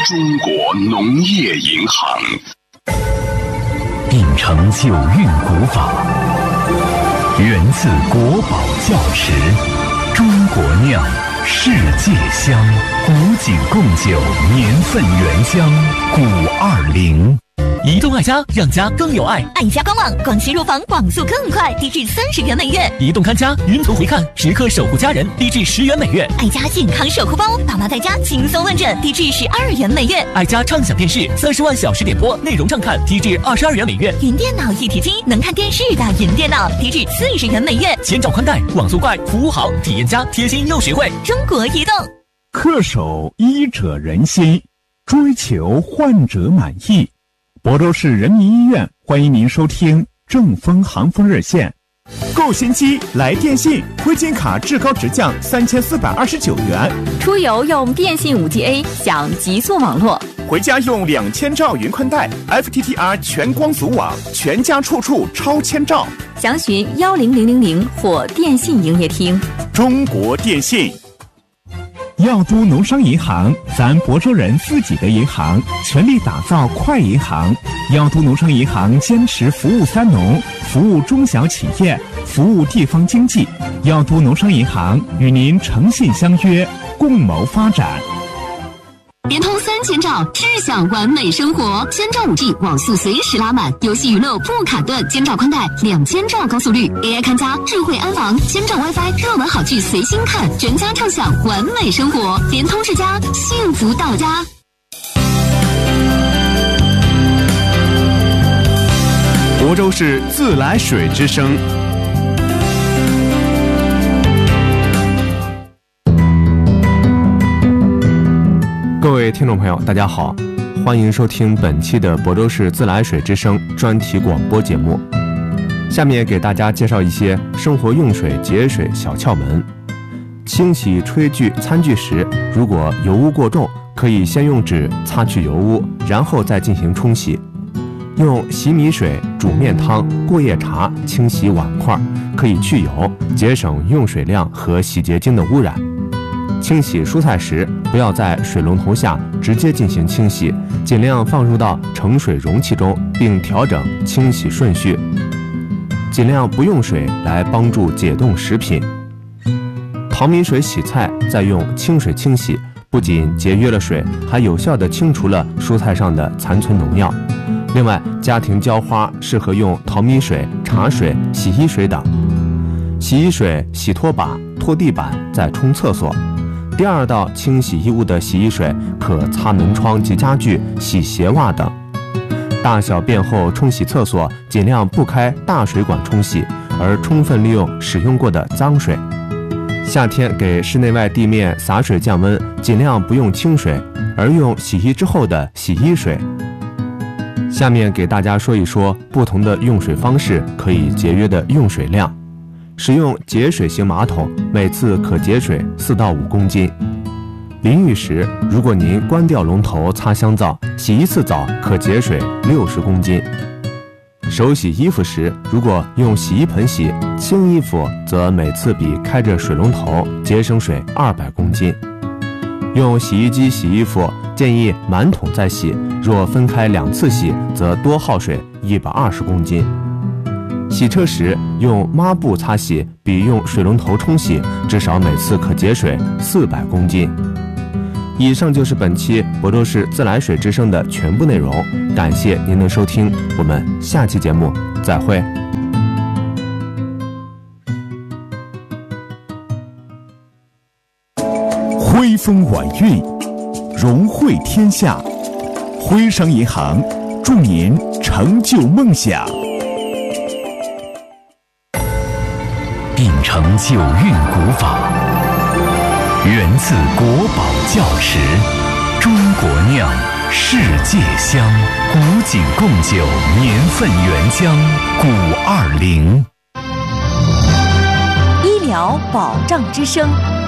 中国农业银行秉承九韵古法，源自国宝窖池，中国酿，世界香，古井贡酒，年份原香，520。 移动爱家，让家更有爱。 爱家官网，广西入房网速更快，低至30元每月； 移动看家，云图回看，时刻守护家人，低至10元每月。 爱家健康守护包，爸妈在家轻松问诊，低至12元每月。 爱家畅享电视，30万小时点播，内容畅看，低至22元每月。 云电脑一体机，能看电视的云电脑，低至40元每月。 千兆宽带，网速快，服务好，体验佳，贴心又实惠。 中国移动。 恪守医者仁心，追求患者满意。亳州市人民医院欢迎您收听正风行风热线，购新机来电信，挥金卡至高直降3429元。 出游用电信 5G-A 享极速网络， 回家用2000兆云宽带 FTTR 全光组网，全家处处超千兆。 详询10000或电信营业厅。 中国电信。药都农商银行，咱亳州人自己的银行，全力打造快银行。药都农商银行坚持服务三农，服务中小企业，服务地方经济。药都农商银行与您诚信相约，共谋发展。 联通3000兆，智享完美生活。千兆 5G 网速随时拉满，游戏娱乐不卡顿。千兆宽带，2000兆高速率 ，AI 看家，智慧安防，千兆 WiFi， 热门好剧随心看，全家畅享完美生活。联通世家，幸福到家。 亳州市自来水之声。各位听众朋友，大家好，欢迎收听本期的亳州市自来水之声专题广播节目。下面给大家介绍一些生活用水节水小窍门。清洗炊具、餐具时，如果油污过重，可以先用纸擦去油污，然后再进行冲洗。用洗米水煮面汤、过夜茶清洗碗筷，可以去油，节省用水量和洗洁精的污染。清洗蔬菜时，不要在水龙头下直接进行清洗，尽量放入到盛水容器中，并调整清洗顺序。尽量不用水来帮助解冻食品。淘米水洗菜，再用清水清洗，不仅节约了水，还有效地清除了蔬菜上的残存农药。另外，家庭浇花适合用淘米水、茶水、洗衣水等。洗衣水洗拖把、拖地板，再冲厕所。第二道清洗衣物的洗衣水可擦门窗及家具、洗鞋袜等。大小便后冲洗厕所，尽量不开大水管冲洗，而充分利用使用过的脏水。夏天给室内外地面洒水降温，尽量不用清水，而用洗衣之后的洗衣水。下面给大家说一说不同的用水方式可以节约的用水量。使用节水型马桶，每次可节水4到5公斤。淋浴时，如果您关掉龙头擦香皂，洗一次澡可节水60公斤。手洗衣服时，如果用洗衣盆洗，清衣服则每次比开着水龙头节省水200公斤。用洗衣机洗衣服，建议满桶再洗，若分开2次洗，则多耗水120公斤。洗车时用抹布擦洗，比用水龙头冲洗至少每次可节水400公斤。以上就是本期亳州市自来水之声的全部内容，感谢您的收听，我们下期节目再会。 徽风晚运，荣惠天下。徽商银行祝您成就梦想。 秉承九韵古法，源自国宝窖池，中国酿，世界香，古井贡酒，年份原香，520。 医疗保障之声。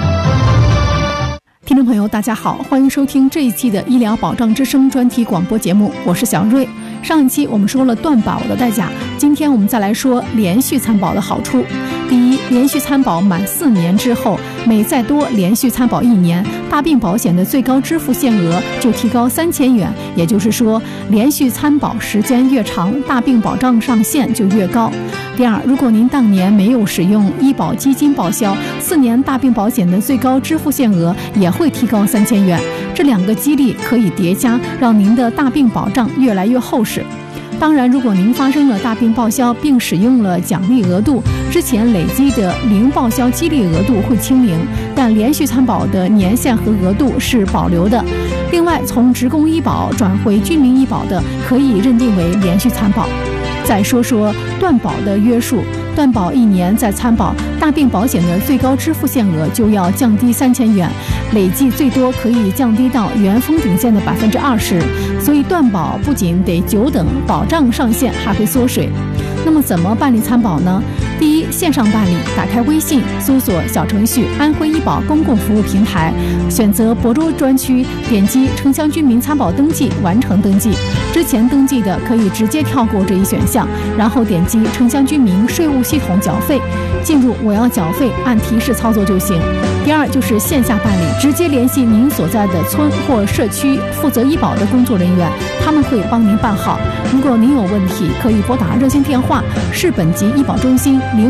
听众朋友大家好，欢迎收听这一期的医疗保障之声专题广播节目，我是小瑞。上一期我们说了断保的代价，今天我们再来说连续参保的好处。第一， 连续参保满4年之后，每再多连续参保1年，大病保险的最高支付限额就提高3000元。也就是说，连续参保时间越长，大病保障上限就越高。第二，如果您当年没有使用医保基金报销，4年大病保险的最高支付限额也会提高3000元。这2个激励可以叠加，让您的大病保障越来越厚实。当然，如果您发生了大病报销并使用了奖励额度，之前累积的零报销激励额度会清零，但连续参保的年限和额度是保留的。另外，从职工医保转回居民医保的，可以认定为连续参保。再说说断保的约束，断保1年再参保，大病保险的最高支付限额就要降低3000元，累计最多可以降低到原封顶线的20%。所以断保不仅得久等，保障上限还会缩水。那么怎么办理参保呢？第一，线上办理，打开微信，搜索小程序安徽医保公共服务平台，选择亳州专区，点击城乡居民参保登记，完成登记。之前登记的可以直接跳过这一选项，然后点击城乡居民税务系统缴费，进入我要缴费，按提示操作就行。第二就是线下办理，直接联系您所在的村或社区负责医保的工作人员，他们会帮您办好。如果您有问题，可以拨打热线电话，市本级医保中心05585025-535，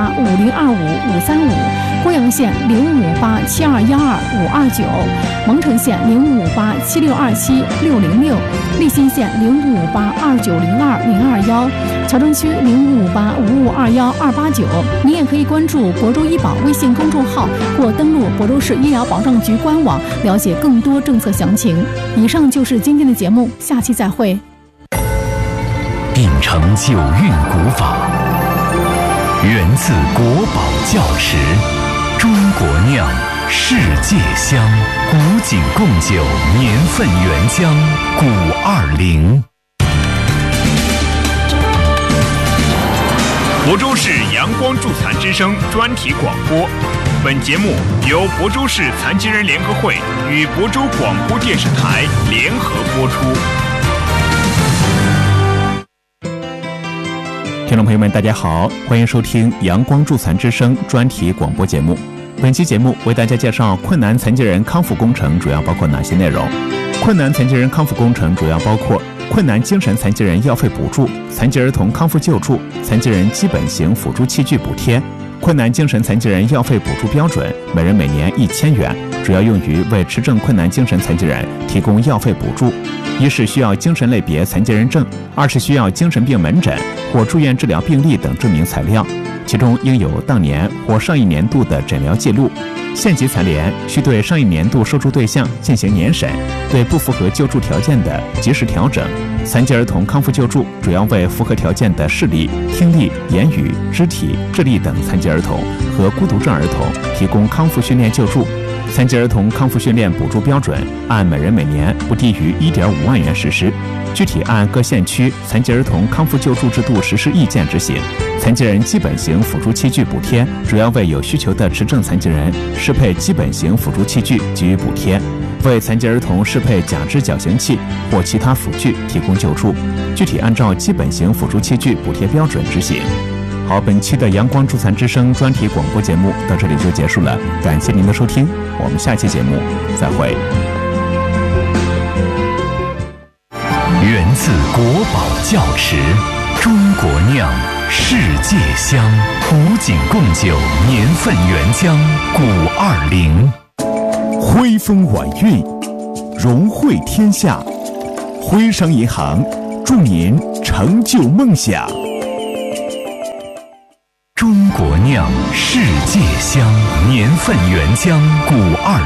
贵阳县05587212-529，蒙城县05587627-606，利辛县05582902-021，谯城区05585521-289。您也可以关注亳州医保微信公众号或登录亳州市医疗保障局官网，了解更多政策详情。以上就是今天的节目，下期再会。 秉承九韵古法，源自国宝窖池，中国酿，世界香，古井贡酒，年份原浆520。 亳州市阳光助残之声专题广播。本节目由亳州市残疾人联合会与亳州广播电视台联合播出。听众朋友们，大家好，欢迎收听阳光助残之声专题广播节目。本期节目为大家介绍困难残疾人康复工程主要包括哪些内容。困难残疾人康复工程主要包括困难精神残疾人药费补助、残疾儿童康复救助、残疾人基本型辅助器具补贴。困难精神残疾人药费补助标准，每人每年1000元，主要用于为持证困难精神残疾人提供药费补助。一是需要精神类别残疾人证，二是需要精神病门诊或住院治疗病历等证明材料，其中应有当年或上一年度的诊疗记录。县级残联需对上一年度受助对象进行年审，对不符合救助条件的及时调整。残疾儿童康复救助主要为符合条件的视力、听力、言语、肢体、智力等残疾儿童和孤独症儿童提供康复训练救助。残疾儿童康复训练补助标准按每人每年不低于1.5万元实施，具体按各县区残疾儿童康复救助制度实施意见执行。残疾人基本型辅助器具补贴主要为有需求的持证残疾人适配基本型辅助器具给予补贴，为残疾儿童适配假肢矫形器或其他辅具提供救助，具体按照基本型辅助器具补贴标准执行。好，本期的阳光助残之声专题广播节目到这里就结束了，感谢您的收听，我们下期节目再会。 源自国宝窖池，中国酿，世界香，古井贡酒，年份原浆520。 徽风晚韵，融汇天下。徽商银行祝您成就梦想。 中国酿，世界香，年份原浆520。